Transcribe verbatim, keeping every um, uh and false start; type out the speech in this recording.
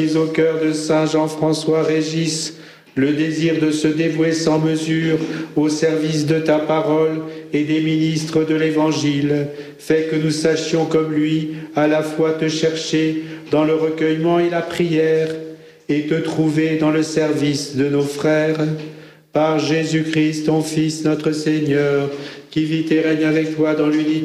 Au cœur de Saint Jean-François Régis, le désir de se dévouer sans mesure au service de ta parole et des ministres de l'Évangile, fait que nous sachions comme lui à la fois te chercher dans le recueillement et la prière, et te trouver dans le service de nos frères. Par Jésus-Christ, ton Fils, notre Seigneur, qui vit et règne avec toi dans l'unité